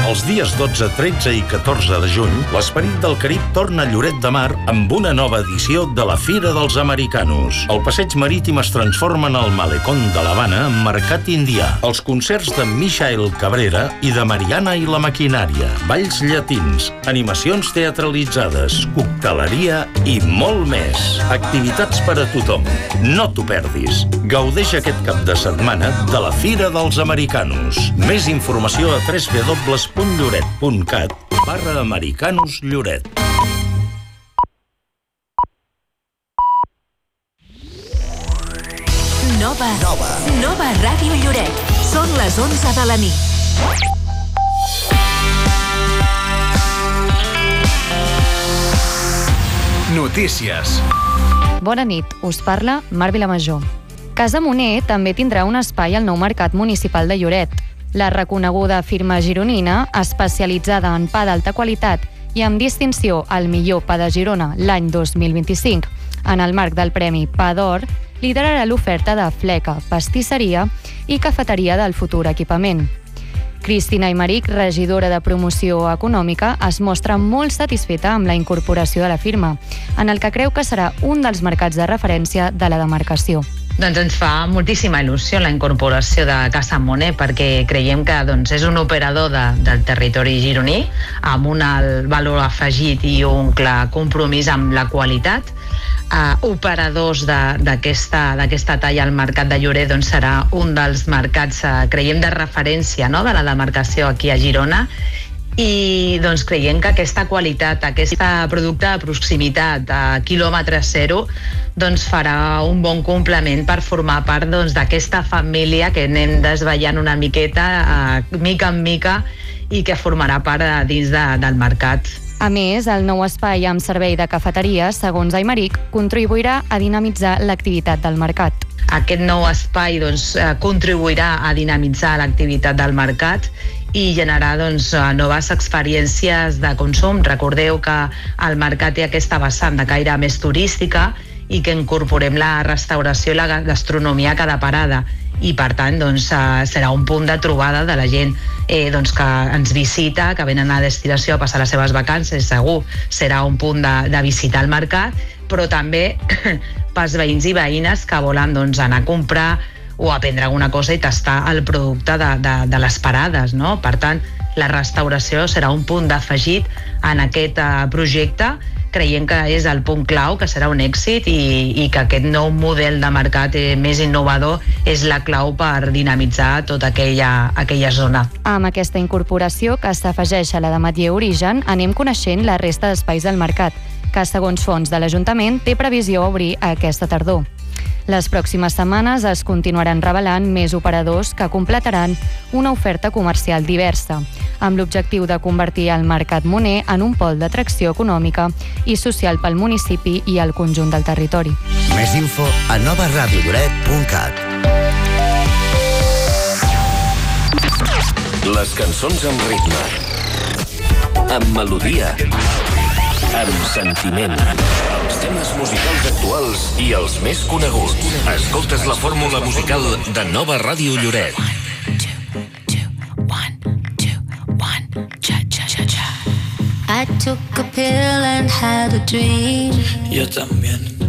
Els dies 12, 13 i 14 de juny, l'Esperit del Carib torna a Lloret de Mar amb una nova edició de la Fira dels Americanos. El passeig marítim es transforma en el malecón de l'Havana amb mercat indià. Els concerts de Michael Cabrera i de Mariana i la Maquinària, balls llatins, animacions teatralitzades, cocteleria i molt més. Activitats per a tothom. No t'ho perdis. Gaudeix aquest cap de setmana de la Fira dels Americanos. Més informació a www.lloret.cat/americanos-lloret. Nova Ràdio Lloret. Són les 11 de la nit. Notícies. Bona nit, us parla Mar Vilamajor. Casa Moner també tindrà un espai al nou mercat municipal de Lloret. La reconeguda firma gironina, especialitzada en pa d'alta qualitat i amb distinció al millor pa de Girona l'any 2025, en el marc del Premi Pa d'Or, liderarà l'oferta de fleca, pastisseria i cafeteria del futur equipament. Cristina Aymeric, regidora de Promoció Econòmica, es mostra molt satisfeta amb la incorporació de la firma, en el que creu que serà un dels mercats de referència de la demarcació. Doncs ens fa moltíssima il·lusió la incorporació de Casa Moner perquè creiem que és un operador del territori gironí amb un alt valor afegit i un clar compromís amb la qualitat. Operadors d'aquesta talla al mercat de Lloret serà un dels mercats, creiem, de referència, no?, de la demarcació aquí a Girona. I creiem que aquesta qualitat, aquest producte de proximitat a quilòmetre zero farà un bon complement per formar part d'aquesta família que anem desvetllant una miqueta, mica en mica, i que formarà part dins del mercat. A més, el nou espai amb servei de cafeteria, segons Aymeric, contribuirà a dinamitzar l'activitat del mercat. Aquest nou espai contribuirà a dinamitzar l'activitat del mercat i generar noves experiències de consum. Recordeu que el mercat té aquesta vessant de caire més turística i que incorporem la restauració i la gastronomia a cada parada. I, per tant, serà un punt de trobada de la gent que ens visita, que venen a la destinació a passar les seves vacances. Segur serà un punt de visitar el mercat, però també pels veïns i veïnes que volen anar a comprar o a prendre alguna cosa i tastar el producte de les parades, no? Per tant, la restauració serà un punt d'afegit en aquest projecte. Creiem que és el punt clau, que serà un èxit i que aquest nou model de mercat més innovador és la clau per dinamitzar tota aquella zona. Amb aquesta incorporació, que s'afegeix a la de Matller Origen, anem coneixent la resta d'espais del mercat, que, segons fons de l'Ajuntament, té previsió obrir aquesta tardor. Les pròximes setmanes es continuaran revelant més operadors que completaran una oferta comercial diversa, amb l'objectiu de convertir el Mercat Moner en un pol d'atracció econòmica i social pel municipi i el conjunt del territori. Més info a novaradiolloret.cat. Les cançons amb ritme, amb melodia, amb sentiment. Els temes musicals actuals i els més coneguts. Escoltes la fórmula musical de Nova Ràdio Lloret. I took a pill and had a dream. Yo también.